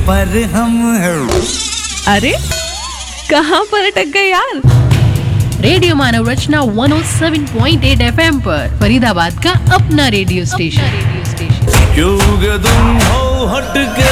पर हम। अरे कहाँ पर अटक गए यार? रेडियो मानव रचना 107.8 FM पर फरीदाबाद का अपना रेडियो स्टेशन। क्यों तुम हो हटके।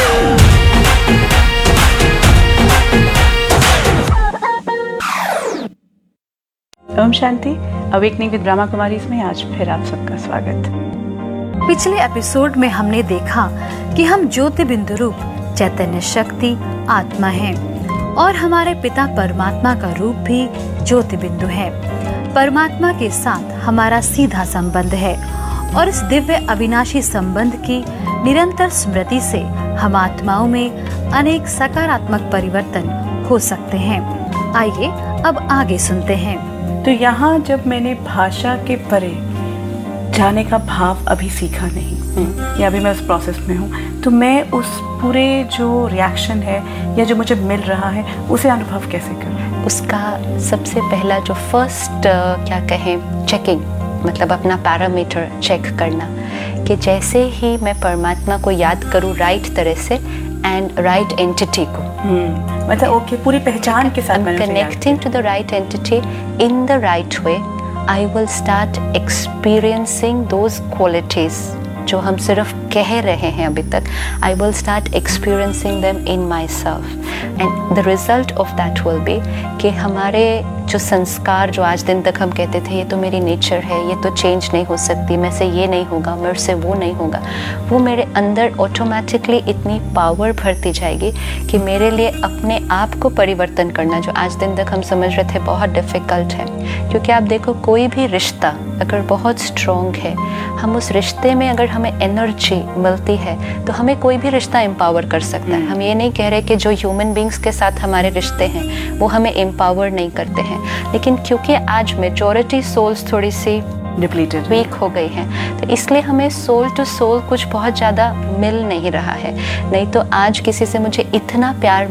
ओम शांति। अवेकनिंग विद ब्रह्मा कुमारीज में आज फिर आप सबका स्वागत। पिछले एपिसोड में हमने देखा कि हम ज्योति बिंदु रूप चैतन्य शक्ति आत्मा हैं और हमारे पिता परमात्मा का रूप भी ज्योति बिंदु है। परमात्मा के साथ हमारा सीधा संबंध है और इस दिव्य अविनाशी संबंध की निरंतर स्मृति से हम आत्माओं में अनेक सकारात्मक परिवर्तन हो सकते हैं। आइए अब आगे सुनते हैं। तो यहाँ जब मैंने भाषा के परे जाने का भाव अभी सीखा नहीं या अभी मैं उस प्रोसेस में हूँ, तो मैं उस पूरे जो रिएक्शन है या जो मुझे मिल रहा है उसे अनुभव कैसे करूँ? उसका सबसे पहला जो फर्स्ट क्या कहें चेकिंग, मतलब अपना पैरामीटर चेक करना कि जैसे ही मैं परमात्मा को याद करूँ राइट तरह से एंड राइट एंटिटी को, मतलब ओके पूरी पहचान के साथ connecting to the right entity in the right way, I will start experiencing those qualities जो हम सिर्फ कह रहे हैं अभी तक। I will start experiencing them in my self and the result of that will be कि हमारे जो संस्कार जो आज दिन तक हम कहते थे ये तो मेरी नेचर है, ये तो चेंज नहीं हो सकती, मेरे से ये नहीं होगा, मेरे से वो नहीं होगा, वो मेरे अंदर ऑटोमेटिकली इतनी पावर भरती जाएगी कि मेरे लिए अपने आप को परिवर्तन करना जो आज दिन तक हम समझ रहे थे बहुत डिफ़िकल्ट है। क्योंकि आप देखो कोई भी रिश्ता अगर बहुत स्ट्रॉन्ग है, हम उस रिश्ते में अगर हमें एनर्जी मिलती है तो हमें कोई भी रिश्ता एम्पावर कर सकता है। हम ये नहीं कह रहे कि जो ह्यूमन बींग्स के साथ हमारे रिश्ते हैं वो हमें एम्पावर नहीं करते हैं, लेकिन क्योंकि आज मेजॉरिटी सोल्स थोड़ी सी डिप्लीटेड वीक हो गई हैं तो इसलिए हमें सोल टू सोल कुछ बहुत ज़्यादा मिल नहीं रहा है। नहीं तो आज किसी से मुझे इतना प्यार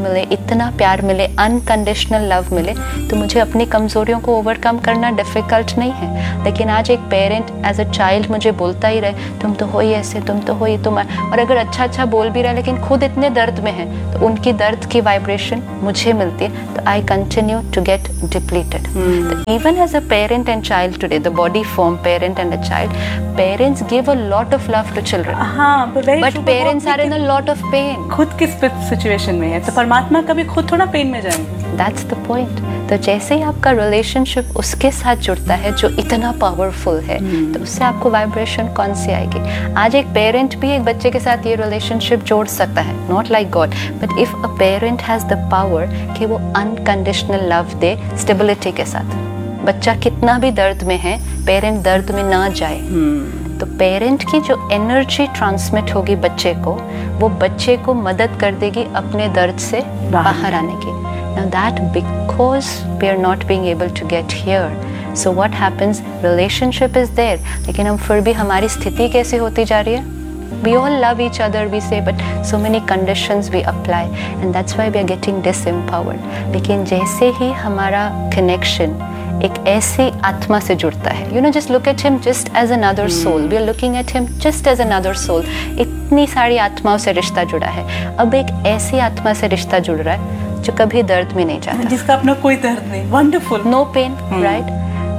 मिले अनकंडीशनल लव मिले तो मुझे अपनी कमज़ोरियों को ओवरकम करना डिफ़िकल्ट नहीं है। लेकिन आज एक पेरेंट एज अ चाइल्ड मुझे बोलता ही रहे तुम तो हो ही ऐसे, तुम तो हो ही तुम, और अगर अच्छा बोल भी रहा है लेकिन खुद इतने दर्द में है तो उनकी दर्द की वाइब्रेशन मुझे मिलती है तो I continue to get depleted. Even as a parent and child today the body form parent and a child, parents give a lot of love to children, but parents are in a lot of pain. खुद किस situation में है तो परमात्मा कभी खुद थोड़ा pen में जाएंगे। That's the point. तो जैसे ही आपका रिलेशनशिप उसके साथ जुड़ता है जो इतना पावरफुल है तो उससे आपको वाइब्रेशन कौन सी आएगी। आज एक पेरेंट भी एक बच्चे के साथ ये रिलेशनशिप जोड़ सकता है, not like God, but if a parent has the power कि वो अनकंडीशनल लव दे स्टेबिलिटी के साथ, बच्चा कितना भी दर्द में है पेरेंट दर्द में ना जाए, तो पेरेंट की जो एनर्जी ट्रांसमिट होगी बच्चे को वो बच्चे को मदद कर देगी अपने दर्द से बाहर आने की। Now that because we are not being able to get here, so what happens, relationship is there, लेकिन हम फिर भी हमारी स्थिति कैसे होती जा रही है? We all love each other, we say, but so many conditions we apply and that's why we are getting disempowered. लेकिन जैसे ही हमारा connection एक ऐसी आत्मा से जुड़ता है, you know, just look at him just as another soul. We are looking at him just as another soul. इतनी सारी आत्माओं से रिश्ता जुड़ा है, अब एक ऐसी आत्मा से रिश्ता जुड़ रहा है जो कभी दर्द में नहीं जाता, जिसका अपना कोई दर्द नहीं, wonderful, no pain, right?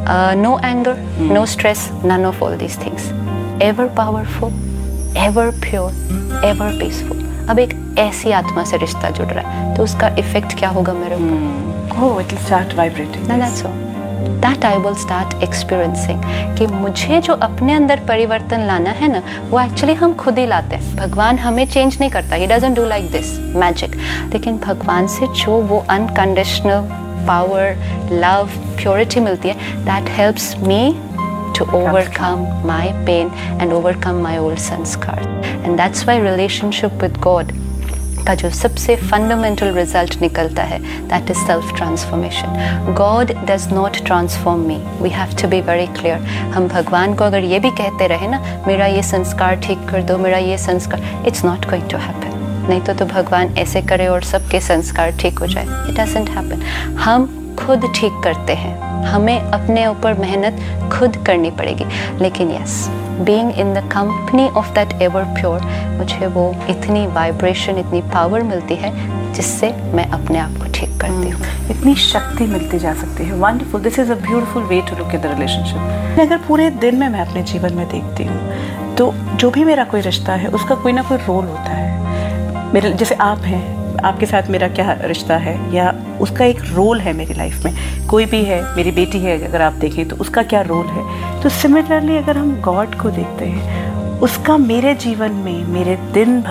No anger, no stress, none of all these things. Ever powerful, ever pure, ever peaceful. अब एक ऐसी आत्मा से रिश्ता जुड़ रहा है तो उसका इफेक्ट क्या होगा मेरे ऊपर? Oh, it will start vibrating. No, that's all. That I will start experiencing कि मुझे जो अपने अंदर परिवर्तन लाना है ना वो एक्चुअली हम खुद ही लाते हैं। भगवान हमें चेंज नहीं करता, He doesn't do like this magic, लेकिन भगवान से जो वो अनकंडीशनल पावर, लव, प्योरिटी मिलती है, that helps me to overcome my pain and overcome my old sanskar. And that's why relationship with God का जो सबसे फंडामेंटल रिजल्ट निकलता है that is self transformation. God does not transform me, we have to be very clear. हम भगवान को अगर ये भी कहते रहे ना मेरा ये संस्कार ठीक कर दो, मेरा ये संस्कार, it's not going to happen. नहीं तो भगवान ऐसे करे और सबके संस्कार ठीक हो जाए, इट डजंट हैपन। हम खुद ठीक करते हैं, हमें अपने ऊपर मेहनत खुद करनी पड़ेगी। लेकिन yes, being in the company of that ever pure, मुझे वो इतनी वाइब्रेशन, इतनी पावर मिलती है जिससे मैं अपने आप को ठीक करती हूँ। इतनी शक्ति मिलती जा सकती है। Wonderful, this is a beautiful way to look at the relationship. अगर पूरे दिन में मैं अपने जीवन में देखती हूँ तो जो भी मेरा कोई रिश्ता है उसका कोई ना कोई रोल होता है। मेरे जैसे आप हैं, आपके साथ मेरा क्या रिश्ता है या उसका एक रोल है मेरी लाइफ में। कोई भी है, मेरी बेटी है अगर आप देखें तो उसका क्या रोल है। तो सिमिलरली अगर हम गॉड को देखते हैं, उसका मेरे जीवन में, मेरे दिन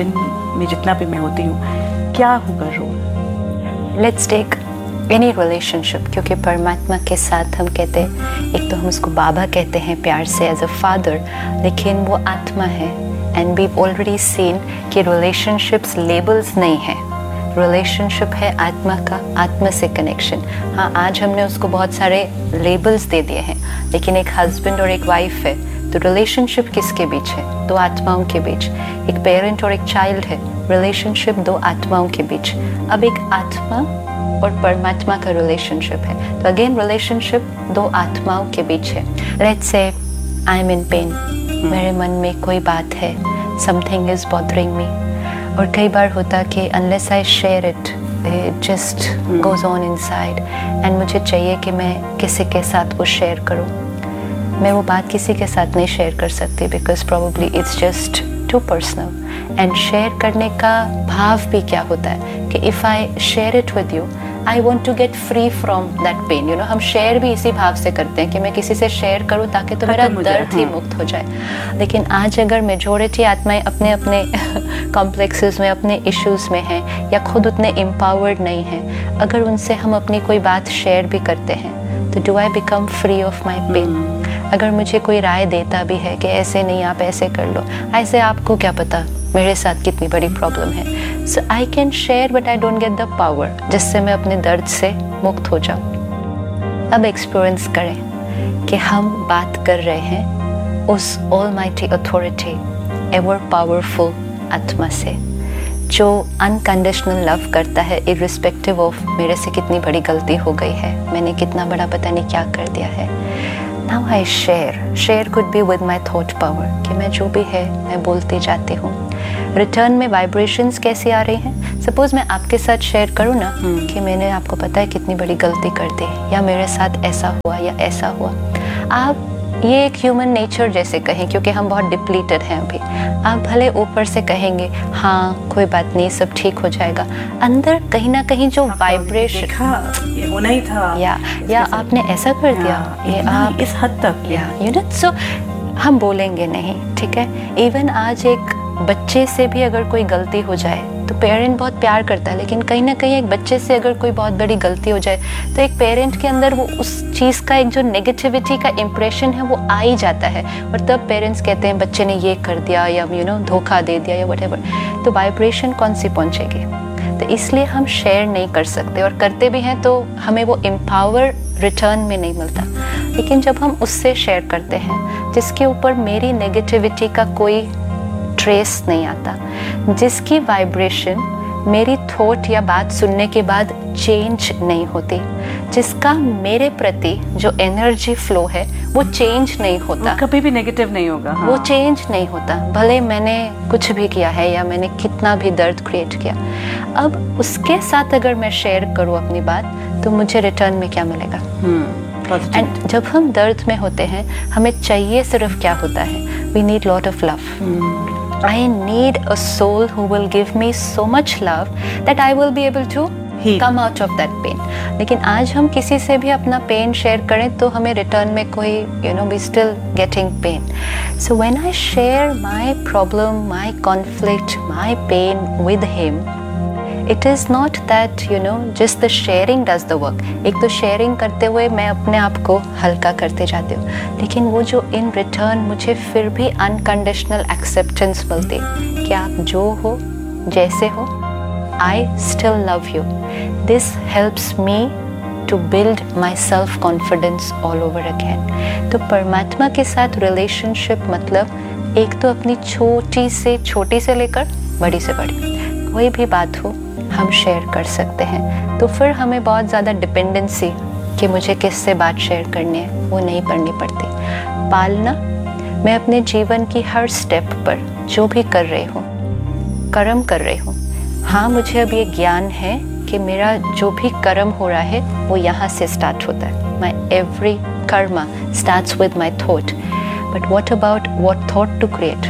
में जितना भी मैं होती हूँ, क्या होगा role. Let's take any relationship, क्योंकि परमात्मा के साथ हम कहते हैं, एक तो हम उसको बाबा कहते हैं प्यार से, एज अ फादर, लेकिन वो आत्मा है। एंड वी ऑलरेडी सीन कि रिलेशनशिप्स लेबल्स नहीं है, रिलेशनशिप है आत्मा का, आत्मा से कनेक्शन। हाँ, आज हमने उसको बहुत सारे लेबल्स दे दिए हैं, लेकिन एक हस्बैंड और एक वाइफ है, तो रिलेशनशिप किसके बीच है? दो आत्माओं के बीच। एक पेरेंट और एक चाइल्ड है, रिलेशनशिप दो आत्माओं के बीच। अब एक आत्मा और परमात्मा का रिलेशनशिप है, तो अगेन रिलेशनशिप दो आत्माओं के बीच है। Let's say I am in pen, मेरे मन में कोई बात है, समथिंग इज बॉदरिंग मी, और कई बार होता कि unless I share it just goes on inside, and मुझे चाहिए कि मैं किसी के साथ वो शेयर करूं। मैं वो बात किसी के साथ नहीं शेयर कर सकती because probably it's just to personal. And share करने का भाव भी क्या होता है कि if I share it with you, I want to get free from that pain. You know, हम शेयर भी इसी भाव से करते हैं कि मैं किसी से शेयर करूं ताकि तो मेरा दर्द ही मुक्त हो जाए। लेकिन आज अगर मेजॉरिटी आत्माएं अपने अपने कॉम्प्लेक्सेस में, अपने इश्यूज़ में हैं, या खुद उतने एम्पावर्ड नहीं हैं, अगर उनसे हम अपनी कोई बात शेयर भी करते हैं तो do I become free of my pen? अगर मुझे कोई राय देता भी है कि ऐसे नहीं, आप ऐसे कर लो, ऐसे आपको क्या पता मेरे साथ कितनी बड़ी प्रॉब्लम है। सो I can share but I don't get the power जिससे मैं अपने दर्द से मुक्त हो जाऊँ। अब एक्सपीरियंस करें कि हम बात कर रहे हैं उस ऑलमाइटी अथॉरिटी, एवर पावरफुल आत्मा से, जो अनकंडीशनल लव करता है इर्रिस्पेक्टिव ऑफ मेरे से कितनी बड़ी गलती हो गई है, मैंने कितना बड़ा पता नहीं क्या कर दिया है। Now I share could be with my thought power, कि मैं जो भी है मैं बोलती जाती हूँ। रिटर्न में वाइब्रेशंस कैसी आ रही हैं? सपोज मैं आपके साथ शेयर करूँ ना कि मैंने आपको पता है कितनी बड़ी गलती कर दी, या मेरे साथ ऐसा हुआ या ऐसा हुआ। आप ये एक ह्यूमन नेचर जैसे कहें, क्योंकि हम बहुत डिप्लीटेड हैं अभी। आप भले ऊपर से कहेंगे हाँ कोई बात नहीं, सब ठीक हो जाएगा, अंदर कहीं ना कहीं जो वाइब्रेशन, ये होना ही था, या आपने ऐसा कर दिया, ये आप इस हद तक, या यू नो, सो हम बोलेंगे नहीं, ठीक है। इवन आज एक बच्चे से भी अगर कोई गलती हो जाए तो पेरेंट बहुत प्यार करता है, लेकिन कहीं ना कहीं एक बच्चे से अगर कोई बहुत बड़ी गलती हो जाए तो एक पेरेंट के अंदर वो उस चीज़ का एक जो नेगेटिविटी का इम्प्रेशन है वो आ ही जाता है, और तब पेरेंट्स कहते हैं बच्चे ने ये कर दिया या यू नो धोखा दे दिया या व्हाटएवर, तो वाइब्रेशन कौन सी पहुंचेगी। तो इसलिए हम शेयर नहीं कर सकते, और करते भी हैं तो हमें वो एम्पावर रिटर्न में नहीं मिलता। लेकिन जब हम उससे शेयर करते हैं जिसके ऊपर मेरी नेगेटिविटी का कोई ट्रेस नहीं आता, जिसकी वाइब्रेशन मेरी थॉट या बात सुनने के बाद चेंज नहीं होती, जिसका मेरे प्रति जो एनर्जी फ्लो है वो चेंज नहीं होता, कभी भी नेगेटिव नहीं होगा। हाँ। वो चेंज नहीं होता, भले मैंने कुछ भी किया है या मैंने कितना भी दर्द क्रिएट किया। अब उसके साथ अगर मैं शेयर करूँ अपनी बात, तो मुझे रिटर्न में क्या मिलेगा? एंड जब हम दर्द में होते हैं हमें चाहिए सिर्फ क्या होता है? We need lot of love. I need a soul who will give me so much love that I will be able to come out of that pain. लेकिन आज हम किसी से भी अपना पेन शेयर करें तो हमें रिटर्न में कोई we still getting pain. So when I share my problem, my conflict, my pain with him, it is not that just the sharing does the work. एक तो शेयरिंग करते हुए मैं अपने आप को हल्का करते जाती हूँ, लेकिन वो जो इन रिटर्न मुझे फिर भी अनकंडीशनल एक्सेप्टेंस मिलती कि आप जो हो जैसे हो, I still love you. This helps me to build my self confidence all over again. तो परमात्मा के साथ रिलेशनशिप मतलब एक तो अपनी छोटी से लेकर बड़ी से बड़ी कोई भी बात हो, हम शेयर कर सकते हैं। तो फिर हमें बहुत ज़्यादा डिपेंडेंसी कि मुझे किससे बात शेयर करनी है वो नहीं करनी पड़ती। पालना, मैं अपने जीवन की हर स्टेप पर जो भी कर रही हूँ, कर्म कर रही हूँ, हाँ मुझे अब ये ज्ञान है कि मेरा जो भी कर्म हो रहा है वो यहाँ से स्टार्ट होता है। माई every Karma starts with my thought, but what about what thought to create,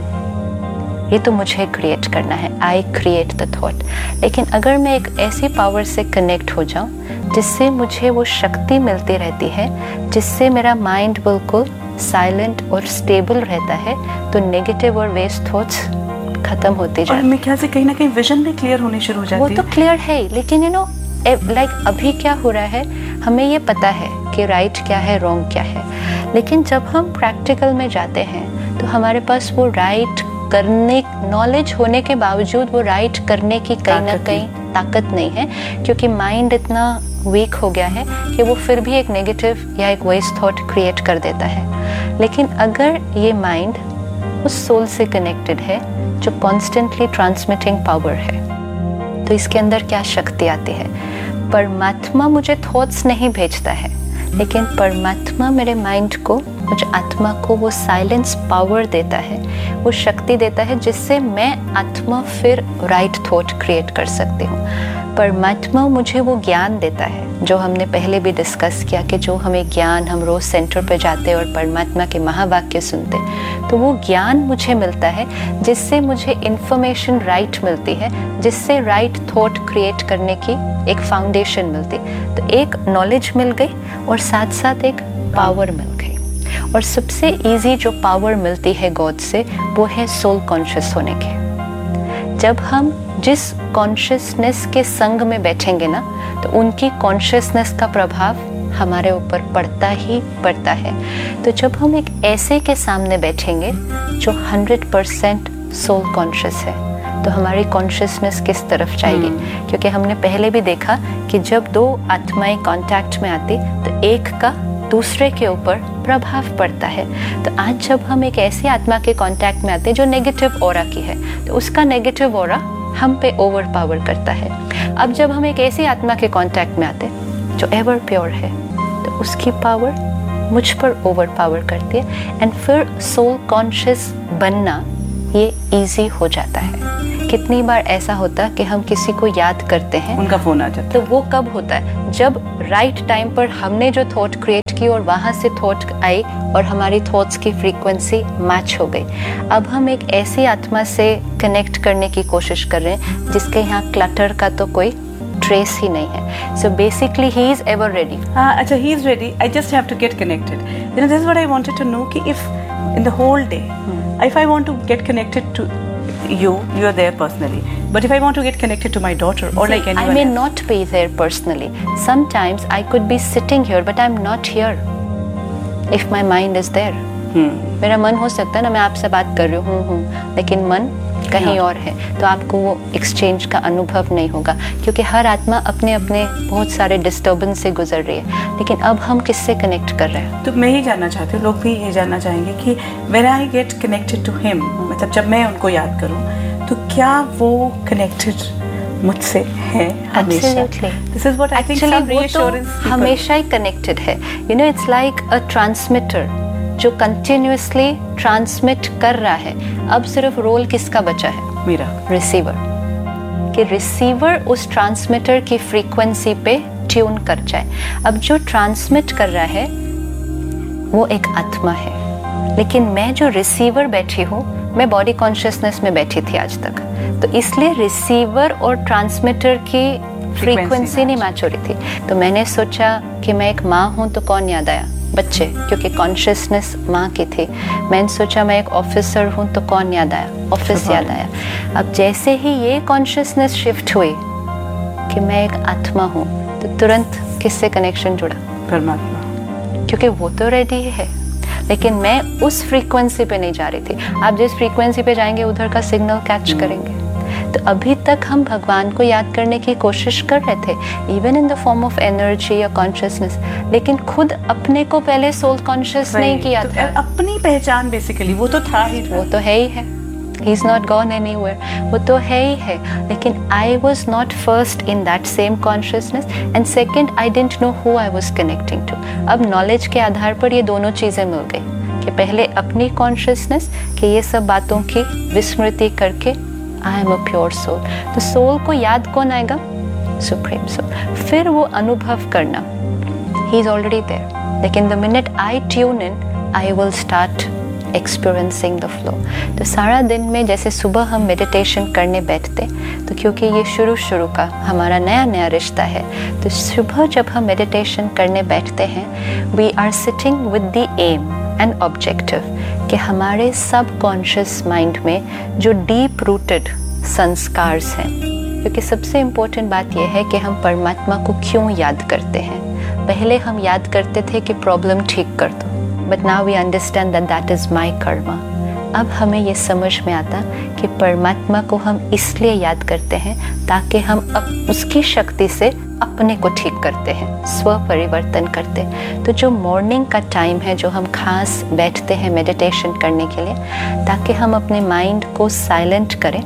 ये तो मुझे क्रिएट करना है। I create the thought. लेकिन अगर मैं एक ऐसी पावर से कनेक्ट हो जाऊँ जिससे मुझे वो शक्ति मिलती रहती है, जिससे मेरा माइंड बिल्कुल साइलेंट और स्टेबल रहता है, तो नेगेटिव और वेस्ट थॉट्स खत्म होते जाते हैं। और मेरे ख्याल से कहीं ना कहीं विजन भी क्लियर होनी शुरू हो जाती है। वो तो क्लियर है, लेकिन यू नो लाइक अभी क्या हो रहा है, हमें ये पता है कि राइट क्या है, रॉन्ग क्या है, लेकिन जब हम प्रैक्टिकल में जाते हैं तो हमारे पास वो राइट करने, नॉलेज होने के बावजूद वो राइट करने की कहीं ना कहीं ताकत नहीं है, क्योंकि माइंड इतना वीक हो गया है कि वो फिर भी एक नेगेटिव या एक वेस्ट थॉट क्रिएट कर देता है। लेकिन अगर ये माइंड उस सोल से कनेक्टेड है जो कॉन्स्टेंटली ट्रांसमिटिंग पावर है, तो इसके अंदर क्या शक्ति आती है। परमात्मा मुझे थॉट्स नहीं भेजता है, लेकिन परमात्मा मेरे माइंड को, मुझे आत्मा को वो साइलेंस पावर देता है, वो शक्ति देता है, जिससे मैं आत्मा फिर राइट थॉट क्रिएट कर सकती हूँ। परमात्मा मुझे वो ज्ञान देता है जो हमने पहले भी डिस्कस किया कि जो हमें ज्ञान, हम रोज़ सेंटर पे जाते और परमात्मा के महावाक्य सुनते, तो वो ज्ञान मुझे मिलता है जिससे मुझे इन्फॉर्मेशन राइट मिलती है, जिससे राइट थॉट क्रिएट करने की एक फाउंडेशन मिलती। तो एक नॉलेज मिल गई और साथ साथ एक पावर मिल गई। और सबसे इजी जो पावर मिलती है गॉड से, वो है सोल कॉन्शियस होने की। जब हम जिस कॉन्शियसनेस के संग में बैठेंगे ना, तो उनकी कॉन्शियसनेस का प्रभाव हमारे ऊपर पड़ता ही पड़ता है। तो जब हम एक ऐसे के सामने बैठेंगे जो 100% सोल कॉन्शियस है, तो हमारी कॉन्शियसनेस किस तरफ जाएगी। क्योंकि हमने पहले भी देखा कि जब दो आत्माएं कांटेक्ट में आती, तो एक का दूसरे के ऊपर प्रभाव पड़ता है। तो आज जब हम एक ऐसी आत्मा के कांटेक्ट में आते हैं जो नेगेटिव ऑरा की है, तो उसका नेगेटिव ऑरा हम पे ओवर पावर करता है। अब जब हम एक ऐसी आत्मा के कांटेक्ट में आते हैं जो एवर प्योर है, तो उसकी पावर मुझ पर ओवर पावर करती है, एंड फिर सोल कॉन्शियस बनना ये इजी हो जाता है। कितनी बार ऐसा होता कि हम किसी को याद करते हैं, उनका फोन आ जाता तो वो कब होता है, जब राइट टाइम पर हमने जो थॉट क्रिएट की और वहाँ से थॉट आई और हमारी थॉट्स की फ्रीक्वेंसी मैच हो गई। अब हम एक ऐसी आत्मा से कनेक्ट करने की कोशिश कर रहे हैं जिसके यहाँ क्लटर का तो कोई ट्रेस ही नहीं है। So basically he is ever ready. अच्छा, he is ready. I just have to get connected. You know, this is what I wanted to know. कि if in the whole day, if I want to get connected to you are there personally. But if I want to get connected to my daughter or like anyone I may else, not be there personally. Sometimes I could be sitting here, but I'm not here. If my mind is there. मेरा मन हो सकता है ना, मैं आपसे बात कर रही हूँ, लेकिन मन कहीं और है, तो आपको वो एक्सचेंज का अनुभव नहीं होगा, क्योंकि हर आत्मा अपने अपने बहुत सारे डिस्टर्बेंस से गुजर रही है। लेकिन अब हम किससे कनेक्ट कर रहे हैं? तो मैं ही जानना चाहती हूँ, लोग भी ये जानना चाहेंगे कि when I get connected to him, मतलब जब मैं उनको याद करूँ, तो क्या वो connected मुझसे है हमेशा? Absolutely. This is what I think Actually, some वो तो reassurance people- हमेशा ही कनेक्टेड है। You know, it's like a transmitter जो कंटिन्यूसली ट्रांसमिट कर रहा है। अब सिर्फ रोल किसका बचा है? मेरा। रिसीवर। कि रिसीवर उस ट्रांसमिटर की फ्रीक्वेंसी पे ट्यून कर जाए। अब जो ट्रांसमिट कर रहा है वो एक आत्मा है, लेकिन मैं जो रिसीवर बैठी हूँ, मैं बॉडी कॉन्शियसनेस में बैठी थी आज तक, तो इसलिए रिसीवर और ट्रांसमिटर की फ्रीक्वेंसी नहीं मैच हो रही थी। तो मैंने सोचा कि मैं एक माँ हूँ, तो कौन याद आया? बच्चे, क्योंकि कॉन्शियसनेस माँ की थी। मैंने सोचा मैं एक ऑफिसर हूँ, तो कौन याद आया? ऑफिस याद आया। अब जैसे ही ये कॉन्शियसनेस शिफ्ट हुई कि मैं एक आत्मा हूँ, तो तुरंत किससे कनेक्शन जुड़ा? परमात्मा। क्योंकि वो तो रेडी है, लेकिन मैं उस फ्रीक्वेंसी पे नहीं जा रही थी। आप जिस फ्रीक्वेंसी पे जाएंगे उधर का सिग्नल कैच करेंगे। तो अभी तक हम भगवान को याद करने की कोशिश कर रहे थे, even in the form of energy या कॉन्शियसनेस, लेकिन खुद अपने को पहले सोल कॉन्शियस नहीं किया तो था। अपनी पहचान बेसिकली वो तो था ही, वो तो है ही है, he is not gone anywhere, वो तो है ही है, लेकिन I was not first in that same consciousness, and second I dent know who I was connecting to. अब नॉलेज के आधार पर ये दोनों चीज़ें मिल गई कि पहले अपनी कॉन्शियसनेस कि ये सब बातों की विस्मृति करके I am a pure soul. तो सोल को याद कौन आएगा? Supreme soul. फिर वो अनुभव करना, ही इज़ ऑलरेडी देयर, लेकिन the minute I tune in I will start experiencing the flow. तो सारा दिन में जैसे सुबह हम मेडिटेशन करने बैठते, तो क्योंकि ये शुरू का हमारा नया रिश्ता है, तो सुबह जब हम मेडिटेशन करने बैठते हैं we are sitting with the M and objective कि हमारे सब कॉन्शियस माइंड में जो डीप रूटेड संस्कार्स हैं, क्योंकि सबसे इम्पोर्टेंट बात यह है कि हम परमात्मा को क्यों याद करते हैं। पहले हम याद करते थे कि प्रॉब्लम ठीक कर दो, but now we understand that that is my Karma. अब हमें ये समझ में आता कि परमात्मा को हम इसलिए याद करते हैं ताकि हम उसकी शक्ति से अपने को ठीक करते हैं, स्व परिवर्तन करते हैं। तो जो मॉर्निंग का टाइम है, जो हम खास बैठते हैं मेडिटेशन करने के लिए, ताकि हम अपने माइंड को साइलेंट करें,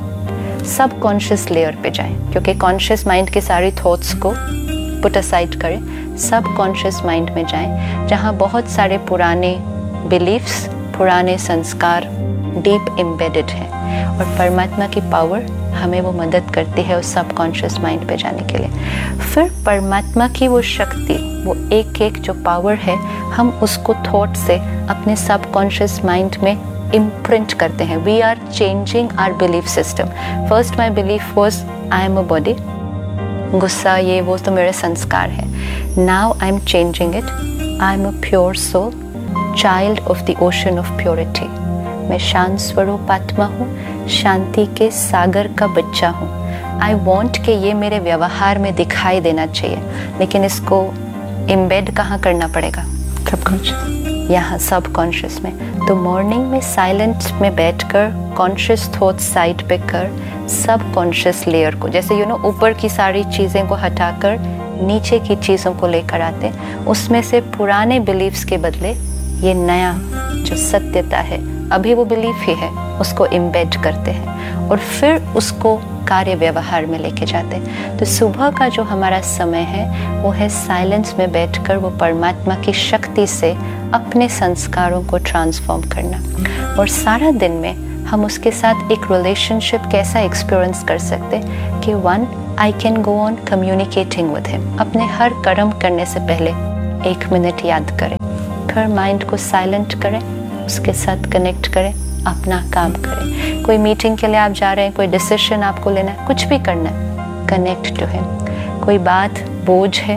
सब कॉन्शियस लेयर पे जाएं, क्योंकि कॉन्शियस माइंड के सारी थॉट्स को पुट असाइड करें, सब कॉन्शियस माइंड में जाएं, जहाँ बहुत सारे पुराने बिलीफ्स, पुराने संस्कार डीप एम्बेडेड हैं, और परमात्मा की पावर हमें वो मदद करती है उस सब कॉन्शियस माइंड पे जाने के लिए। फिर परमात्मा की वो शक्ति, वो एक जो पावर है, हम उसको थॉट से अपने सब कॉन्शियस माइंड में इम्प्रिंट करते हैं। We are changing our belief system. First my belief was I am a body, गुस्सा ये वो तो मेरे संस्कार है। Now I am changing it, I am a pure soul, child of the ocean of purity. मैं शांत स्वरूप आत्मा हूँ, शांति के सागर का बच्चा हूँ। आई वॉन्ट कि ये मेरे व्यवहार में दिखाई देना चाहिए, लेकिन इसको इम्बेड कहाँ करना पड़ेगा? सबकॉन्शियस, यहाँ सब कॉन्शियस में। तो मॉर्निंग में साइलेंट में बैठकर कॉन्शियस थॉट्स साइड पे कर, सब कॉन्शियस लेयर को, जैसे ऊपर की सारी चीज़ें को हटाकर नीचे की चीज़ों को लेकर आते, उसमें से पुराने बिलीफ्स के बदले ये नया जो सत्यता है, अभी वो बिलीफ ही है, उसको इम्बेड करते हैं और फिर उसको कार्य व्यवहार में लेके जाते हैं। तो सुबह का जो हमारा समय है वो है साइलेंस में बैठकर वो परमात्मा की शक्ति से अपने संस्कारों को ट्रांसफॉर्म करना। और सारा दिन में हम उसके साथ एक रिलेशनशिप कैसा एक्सपीरियंस कर सकते कि one, I can go on communicating with him. अपने हर कर्म करने से पहले 1 मिनट याद करें, फिर माइंड को साइलेंट करें, उसके साथ कनेक्ट करें, अपना काम करें। कोई मीटिंग के लिए आप जा रहे हैं, कोई डिसीजन आपको लेना है, कुछ भी करना है, कनेक्ट टू हिम। कोई बात बोझ है,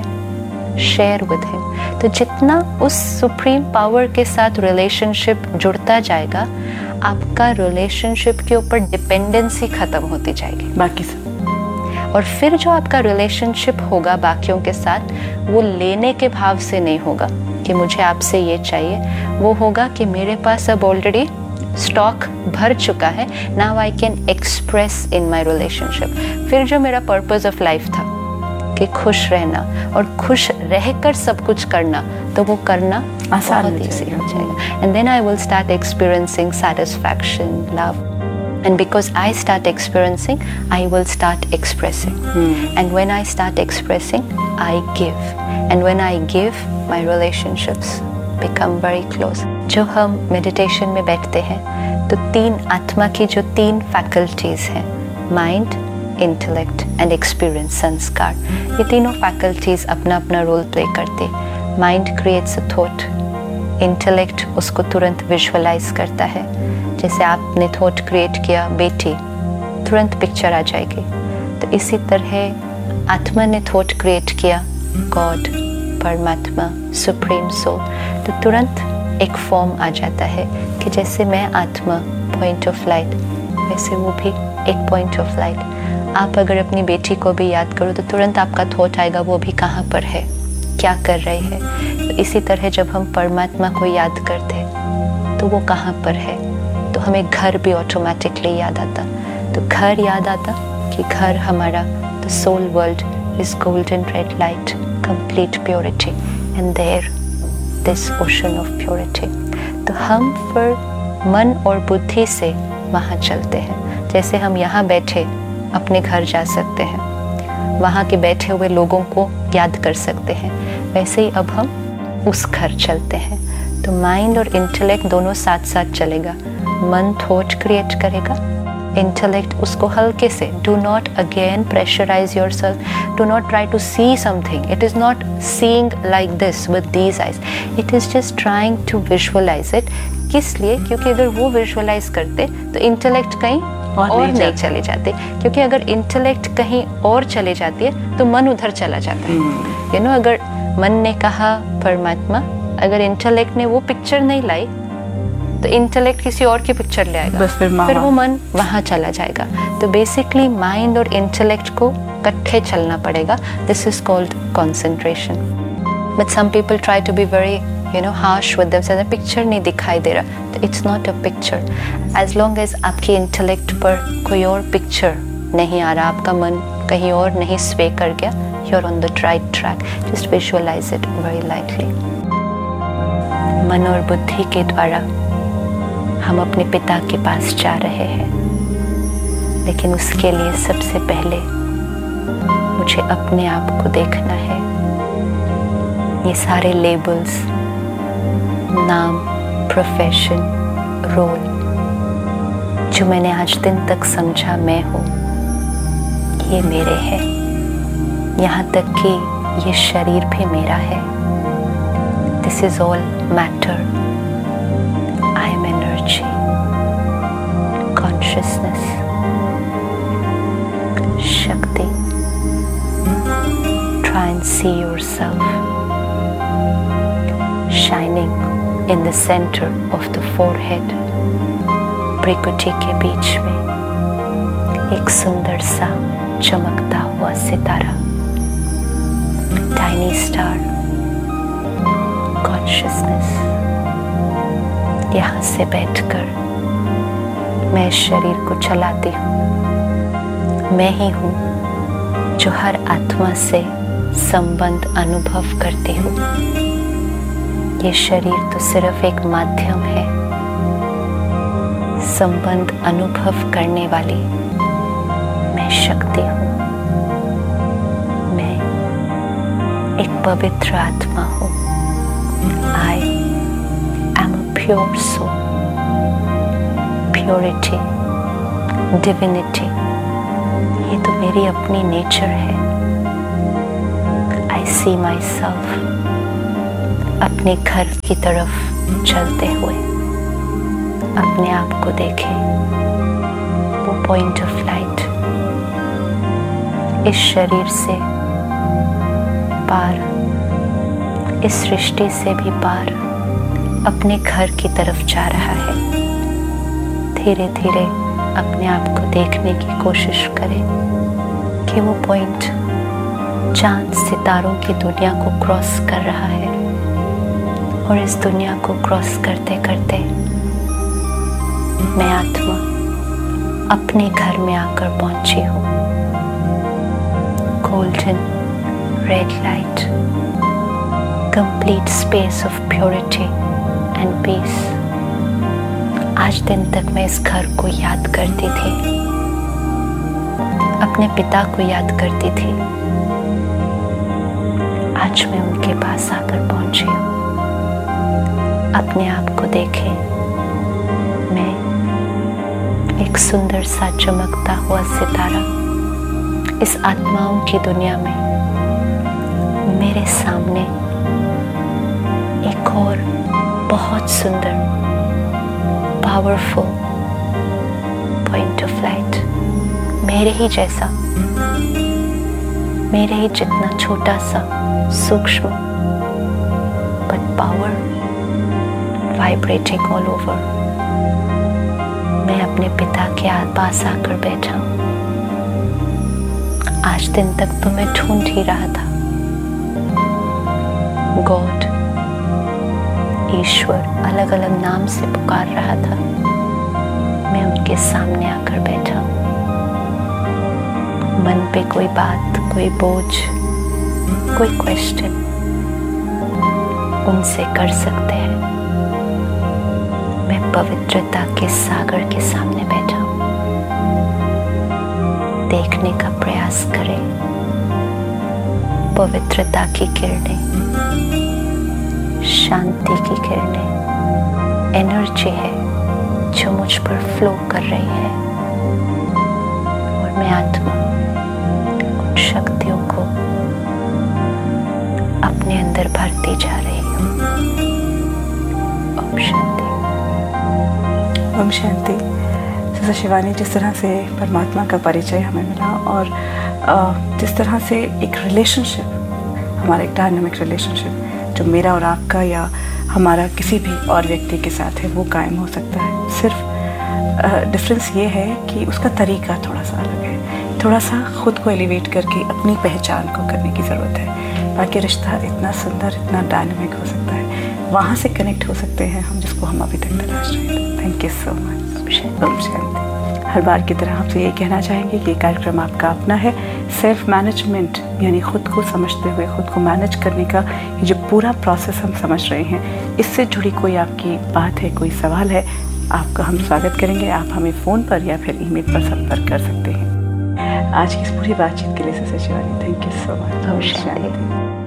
शेयर विद हिम। तो जितना उस सुप्रीम पावर के साथ रिलेशनशिप जुड़ता जाएगा, आपका रिलेशनशिप के ऊपर डिपेंडेंसी खत्म होती जाएगी बाकी सब। और फिर जो आपका रिलेशनशिप होगा बाकियों के साथ, वो लेने के भाव से नहीं होगा कि मुझे आपसे ये चाहिए, वो होगा कि मेरे पास अब ऑलरेडी स्टॉक भर चुका है, now I can express in my relationship. फिर जो मेरा पर्पस ऑफ लाइफ था कि खुश रहना और खुश रहकर सब कुछ करना, तो वो करना आसान हो जाएगा। And then I will start experiencing satisfaction, love, and because I start experiencing, I will start expressing. And when I start expressing, I give. And when I give, my relationships become very close. जो हम meditation में बैठते हैं, तो 3 आत्मा की जो 3 faculties हैं, mind, intellect and experience, संस्कार, ये तीनों faculties अपना अपना role play करते। Mind creates a thought, intellect उसको तुरंत visualize करता है। जैसे आपने थॉट क्रिएट किया बेटी, तुरंत पिक्चर आ जाएगी। तो इसी तरह आत्मा ने थॉट क्रिएट किया गॉड, परमात्मा, सुप्रीम सोल, तो तुरंत एक फॉर्म आ जाता है कि जैसे मैं आत्मा पॉइंट ऑफ लाइट, वैसे वो भी एक पॉइंट ऑफ लाइट। आप अगर अपनी बेटी को भी याद करो तो तुरंत आपका थॉट आएगा वो भी कहाँ पर है, क्या कर रही है। तो इसी तरह जब हम परमात्मा को याद करते तो वो कहाँ पर है, तो हमें घर भी ऑटोमेटिकली याद आता। तो घर याद आता कि घर हमारा, the soul world is golden red light, complete purity, and there this ocean of purity. तो हम फिर मन और बुद्धि से वहाँ चलते हैं। जैसे हम यहाँ बैठे अपने घर जा सकते हैं, वहाँ के बैठे हुए लोगों को याद कर सकते हैं, वैसे ही अब हम उस घर चलते हैं। तो माइंड और इंटेलेक्ट दोनों साथ साथ चलेगा। मन थॉट क्रिएट करेगा, इंटेलेक्ट उसको हल्के से, do not again pressurise your self, do not try to see something, it is not seeing like this with these eyes, it is just trying to visualise it. किस लिए? क्योंकि अगर वो visualise करते तो इंटेलेक्ट कहीं और नहीं चले जाते, क्योंकि अगर इंटेलेक्ट कहीं और चले जाती है तो मन उधर चला जाता है। यू नो, अगर मन ने कहा परमात्मा, अगर इंटेलेक्ट ने वो पिक्चर नहीं लाई तो इंटेलेक्ट किसी और की पिक्चर ले आएगा, बस फिर वो मन वहाँ चला जाएगा। तो बेसिकली माइंड और इंटेलेक्ट को इकट्ठे चलना पड़ेगा। This is called concentration. But some people try to be very harsh with themselves, picture नहीं दिखाई दे रहा, तो it's not a picture. As long as आपके इंटेलेक्ट पर कोई और पिक्चर नहीं आ रहा, आपका मन कहीं और नहीं स्वे कर गया, you are on the right track. Just visualise it very lightly. मन और बुद्धि के द्वारा हम अपने पिता के पास जा रहे हैं, लेकिन उसके लिए सबसे पहले मुझे अपने आप को देखना है। ये सारे लेबल्स, नाम, प्रोफेशन, रोल जो मैंने आज दिन तक समझा मैं हूँ, ये मेरे हैं। यहाँ तक कि ये शरीर भी मेरा है। This is all matter. I am energy, consciousness, शक्ति। Try and see yourself shining in the center of the forehead, भ्रिकुटी के बीच में एक सुंदर सा चमकता हुआ सितारा, टाइनी स्टार, कॉन्शियसनेस। यहाँ से बैठकर मैं शरीर को चलाती हूँ। मैं ही हूँ जो हर आत्मा से संबंध अनुभव करती हूँ। ये शरीर तो सिर्फ एक माध्यम है। संबंध अनुभव करने वाली मैं शक्ति हूँ। मैं एक पवित्र आत्मा हूँ। I am a pure soul. Purity, divinity, ये तो मेरी अपनी नेचर है। I see myself अपने घर की तरफ चलते हुए। अपने आप को देखें, वो पॉइंट ऑफ लाइट इस शरीर से पार, इस सृष्टि से भी पार अपने घर की तरफ जा रहा है। धीरे धीरे अपने आप को देखने की कोशिश करें कि वो पॉइंट चांद सितारों की दुनिया को क्रॉस कर रहा है, और इस दुनिया को क्रॉस करते करते मैं आत्मा अपने घर में आकर पहुंची हूँ। Golden red light, complete space of purity and piece. आज दिन तक मैं इस घर को याद करती थी, अपने पिता को याद करती थी। आज मैं उनके पास आकर पहुंची हूँ। अपने आप को देखें, मैं एक सुंदर सा चमकता हुआ सितारा इस आत्माओं की दुनिया में। मेरे सामने एक और बहुत सुंदर पावरफुल पॉइंट ऑफ लाइट, मेरे ही जैसा, मेरे ही जितना छोटा सा, सूक्ष्म, but power vibrating all over. मैं अपने पिता के पास आकर बैठा हूँ। आज दिन तक तो मैं ढूंढ ही रहा था। गॉड, ईश्वर, अलग अलग नाम से पुकार रहा था। मैं उनके सामने आकर बैठा हूँ। मन पे कोई बात, कोई बोझ, कोई क्वेश्चन उनसे कर सकते हैं। मैं पवित्रता के सागर के सामने बैठा हूँ। देखने का प्रयास करें। पवित्रता की किरणें, शांति की किरणें, एनर्जी है जो मुझ पर फ्लो कर रही है और मैं आत्मा उन शक्तियों को अपने अंदर भरती जा रही हूँ। ओम शांति। ओम शांति। सिस्टर शिवानी, जिस तरह से परमात्मा का परिचय हमें मिला और जिस तरह से एक रिलेशनशिप, हमारा एक डायनामिक रिलेशनशिप जो मेरा और आपका या हमारा किसी भी और व्यक्ति के साथ है वो कायम हो सकता है। सिर्फ डिफरेंस ये है कि उसका तरीका थोड़ा सा अलग है, थोड़ा सा खुद को एलिवेट करके अपनी पहचान को करने की ज़रूरत है। बाकी रिश्ता इतना सुंदर, इतना डायनामिक हो सकता है, वहाँ से कनेक्ट हो सकते हैं हम जिसको हम अभी तक तलाश रहे थे। Thank you so much. Om Shanti. हर बार की तरह आपसे ये कहना चाहेंगे कि ये कार्यक्रम आपका अपना है। सेल्फ मैनेजमेंट यानी खुद को समझते हुए खुद को मैनेज करने का ये जो पूरा प्रोसेस हम समझ रहे हैं, इससे जुड़ी कोई आपकी बात है, कोई सवाल है, आपका हम स्वागत करेंगे। आप हमें फ़ोन पर या फिर ईमेल पर संपर्क कर सकते हैं। आज की इस पूरी बातचीत के लिए sister Shivani, thank you so much. Om Shanti.